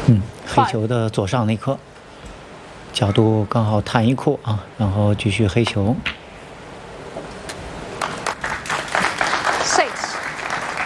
黑球的左上那颗，角度刚好弹一库啊，然后继续黑球。 6